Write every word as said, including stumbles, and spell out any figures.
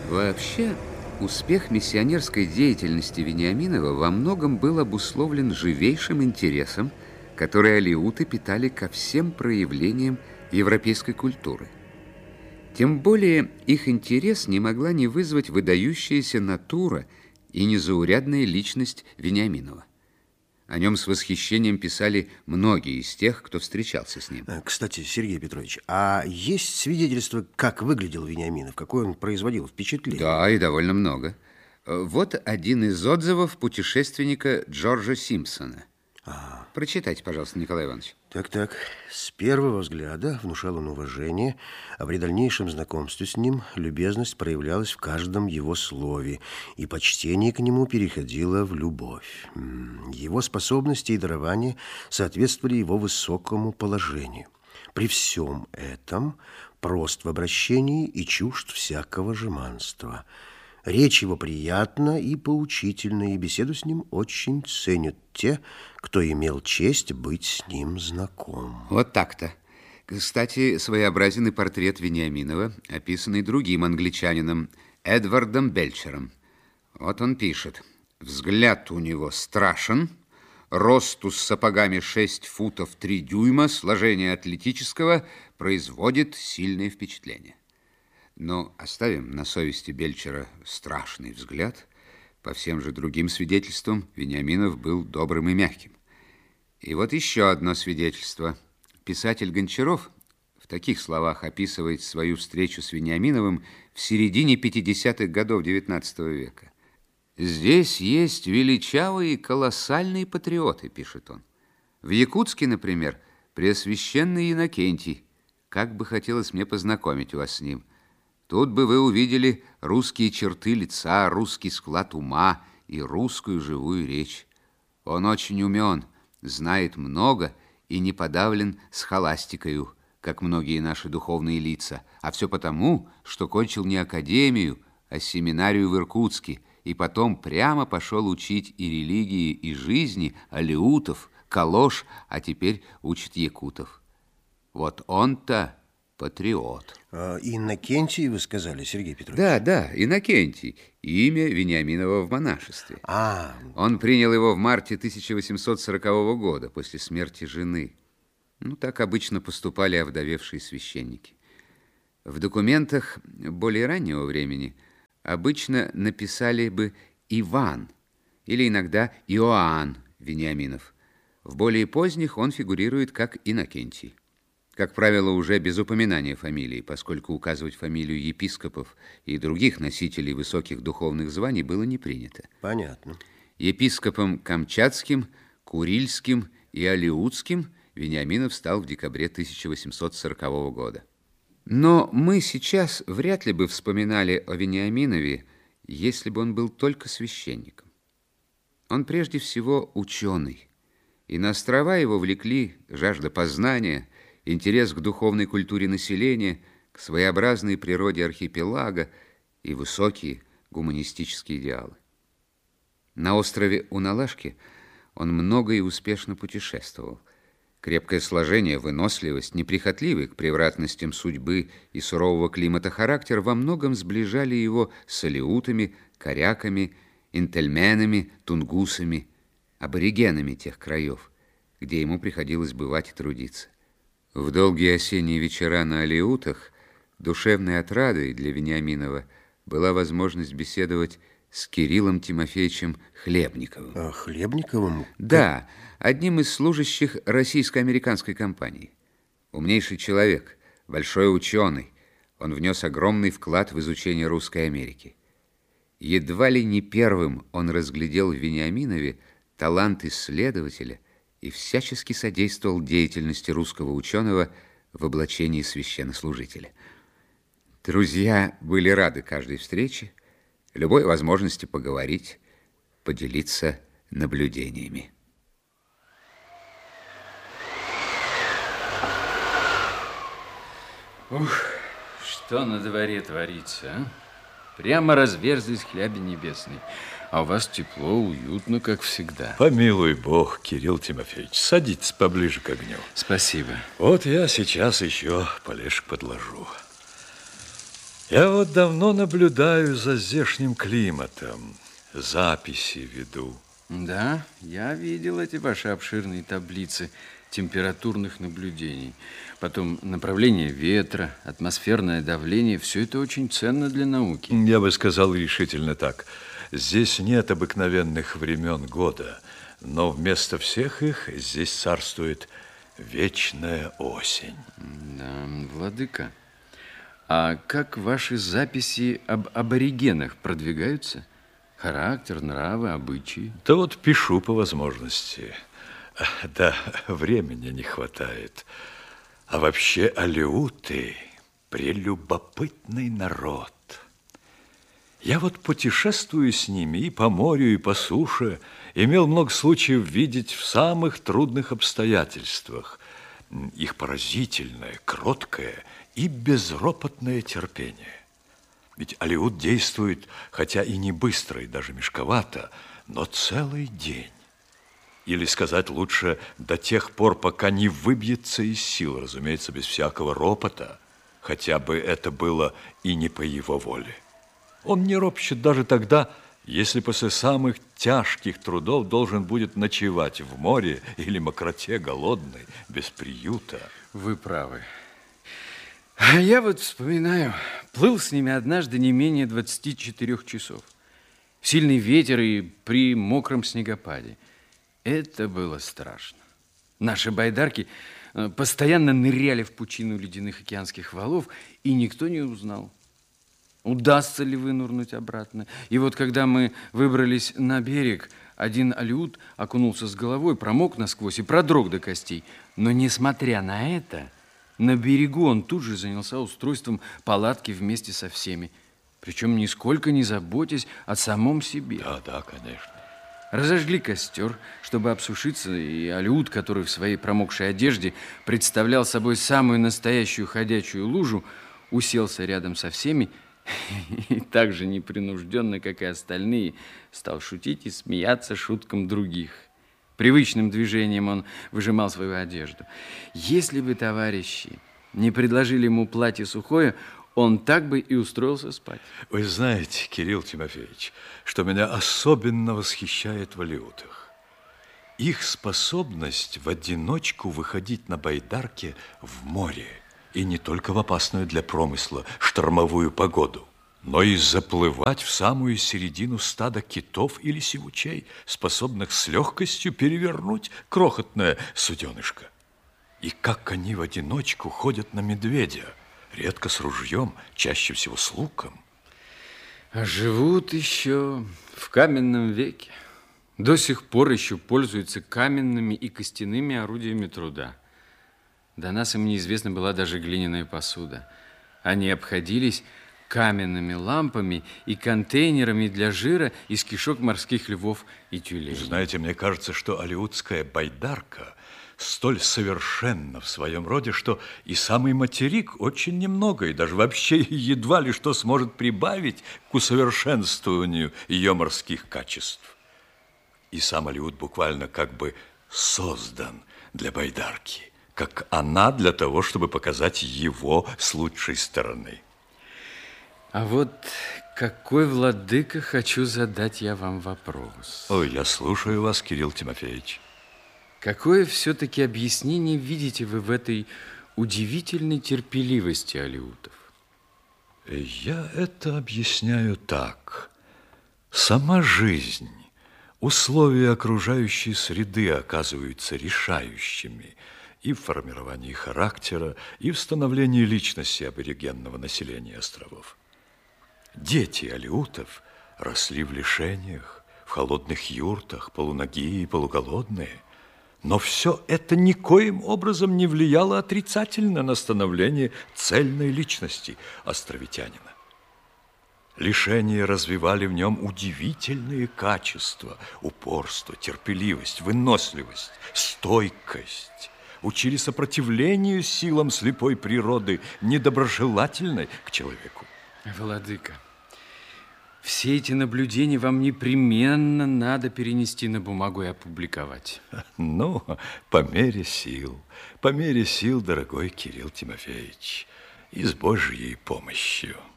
Вообще, успех миссионерской деятельности Вениаминова во многом был обусловлен живейшим интересом, который алеуты питали ко всем проявлениям европейской культуры. Тем более их интерес не могла не вызвать выдающаяся натура и незаурядная личность Вениаминова. О нем с восхищением писали многие из тех, кто встречался с ним. Кстати, Сергей Петрович, а есть свидетельства, как выглядел Вениаминов, какое он производил впечатление? Да, и довольно много. Вот один из отзывов путешественника Джорджа Симпсона. А. Прочитайте, пожалуйста, Николай Иванович. Так-так. С первого взгляда внушал он уважение, а при дальнейшем знакомстве с ним любезность проявлялась в каждом его слове, и почтение к нему переходило в любовь. Его способности и дарования соответствовали его высокому положению. При всем этом прост в обращении и чужд всякого жеманства. Речь его приятна и поучительна, и беседу с ним очень ценят те, кто имел честь быть с ним знаком. Вот так-то. Кстати, своеобразен и портрет Вениаминова, описанный другим англичанином, Эдвардом Белчером. Вот он пишет. Взгляд у него страшен, росту с сапогами шесть футов три дюйма, сложение атлетического, производит сильное впечатление. Но оставим на совести Бельчера страшный взгляд. По всем же другим свидетельствам Вениаминов был добрым и мягким. И вот еще одно свидетельство. Писатель Гончаров в таких словах описывает свою встречу с Вениаминовым в середине пятидесятых годов девятнадцатого века. «Здесь есть величавые и колоссальные патриоты», пишет он. «В Якутске, например, Преосвященный Иннокентий. Как бы хотелось мне познакомить вас с ним. Тут бы вы увидели русские черты лица, русский склад ума и русскую живую речь. Он очень умен, знает много и не подавлен схоластикою, как многие наши духовные лица, а все потому, что кончил не академию, а семинарию в Иркутске, и потом прямо пошел учить и религии, и жизни алеутов, калош, а теперь учит якутов. Вот он-то патриот». А Иннокентий, вы сказали, Сергей Петрович? Да, да, Иннокентий. Имя Вениаминова в монашестве. А. Он принял его в марте тысяча восемьсот сорокового года, после смерти жены. Ну, так обычно поступали овдовевшие священники. В документах более раннего времени обычно написали бы Иван или иногда Иоанн Вениаминов. В более поздних он фигурирует как Иннокентий. Как правило, уже без упоминания фамилии, поскольку указывать фамилию епископов и других носителей высоких духовных званий было не принято. Понятно. Епископом Камчатским, Курильским и Алеутским Вениаминов стал в декабре тысяча восемьсот сорокового года. Но мы сейчас вряд ли бы вспоминали о Вениаминове, если бы он был только священником. Он прежде всего ученый, и на острова его влекли жажда познания, интерес к духовной культуре населения, к своеобразной природе архипелага и высокие гуманистические идеалы. На острове Уналашки он много и успешно путешествовал. Крепкое сложение, выносливость, неприхотливый к превратностям судьбы и сурового климата характер во многом сближали его с алеутами, коряками, интельменами, тунгусами, аборигенами тех краев, где ему приходилось бывать и трудиться. В долгие осенние вечера на алеутах душевной отрадой для Вениаминова была возможность беседовать с Кириллом Тимофеевичем Хлебниковым. А Хлебниковым? Да, одним из служащих российско-американской компании. Умнейший человек, большой ученый. Он внес огромный вклад в изучение русской Америки. Едва ли не первым он разглядел в Вениаминове талант исследователя и всячески содействовал деятельности русского ученого в облачении священнослужителя. Друзья были рады каждой встрече, любой возможности поговорить, поделиться наблюдениями. Ух, что на дворе творится, а? Прямо разверзлись хляби небесный. А у вас тепло, уютно, как всегда. Помилуй Бог, Кирилл Тимофеевич, садитесь поближе к огню. Спасибо. Вот я сейчас еще полежек подложу. Я вот давно наблюдаю за здешним климатом, записи веду. Да, я видел эти ваши обширные таблицы температурных наблюдений. Потом направление ветра, атмосферное давление. Все это очень ценно для науки. Я бы сказал решительно так. Здесь нет обыкновенных времен года, но вместо всех их здесь царствует вечная осень. Да, владыка. А как ваши записи об аборигенах продвигаются? Характер, нравы, обычаи? Да вот пишу по возможности. Да, времени не хватает. А вообще алеуты – прелюбопытный народ. Я вот путешествую с ними и по морю, и по суше, имел много случаев видеть в самых трудных обстоятельствах их поразительное, кроткое и безропотное терпение. Ведь алеут действует, хотя и не быстро, и даже мешковато, но целый день. Или сказать лучше, до тех пор, пока не выбьется из сил, разумеется, без всякого ропота, хотя бы это было и не по его воле. Он не ропщет даже тогда, если после самых тяжких трудов должен будет ночевать в море или мокроте голодный, без приюта. Вы правы. А я вот вспоминаю, плыл с ними однажды не менее двадцати четырёх часов. Сильный ветер и при мокром снегопаде. Это было страшно. Наши байдарки постоянно ныряли в пучину ледяных океанских валов, и никто не узнал, удастся ли вынурнуть обратно. И вот когда мы выбрались на берег, один алеут окунулся с головой, промок насквозь и продрог до костей. Но, несмотря на это, на берегу он тут же занялся устройством палатки вместе со всеми, причем нисколько не заботясь о самом себе. Да, да, конечно. Разожгли костер, чтобы обсушиться, и алеут, который в своей промокшей одежде представлял собой самую настоящую ходячую лужу, уселся рядом со всеми и так же непринужденно, как и остальные, стал шутить и смеяться шуткам других. Привычным движением он выжимал свою одежду. Если бы товарищи не предложили ему платье сухое, он так бы и устроился спать. Вы знаете, Кирилл Тимофеевич, что меня особенно восхищает в алеутах. Их способность в одиночку выходить на байдарке в море, и не только в опасную для промысла штормовую погоду, но и заплывать в самую середину стада китов или сивучей, способных с легкостью перевернуть крохотное суденышко. И как они в одиночку ходят на медведя, редко с ружьем, чаще всего с луком. А живут еще в каменном веке. До сих пор еще пользуются каменными и костяными орудиями труда. До нас им неизвестна была даже глиняная посуда. Они обходились каменными лампами и контейнерами для жира из кишок морских львов и тюленей. Знаете, мне кажется, что алеутская байдарка столь совершенна в своем роде, что и самый материк очень немного, и даже вообще едва ли что сможет прибавить к усовершенствованию ее морских качеств. И сам алеут буквально как бы создан для байдарки, как она для того, чтобы показать его с лучшей стороны. А вот какой, владыка, хочу задать я вам вопрос. Ой, я слушаю вас, Кирилл Тимофеевич. Какое все-таки объяснение видите вы в этой удивительной терпеливости алеутов? Я это объясняю так. Сама жизнь, условия окружающей среды оказываются решающими и в формировании характера, и в становлении личности аборигенного населения островов. Дети алеутов росли в лишениях, в холодных юртах, полуногие и полуголодные. Но все это никоим образом не влияло отрицательно на становление цельной личности островитянина. Лишения развивали в нем удивительные качества: упорство, терпеливость, выносливость, стойкость. Учили сопротивлению силам слепой природы, недоброжелательной к человеку. Владыка, все эти наблюдения вам непременно надо перенести на бумагу и опубликовать. Ну, по мере сил, по мере сил, дорогой Кирилл Тимофеевич, и с Божьей помощью.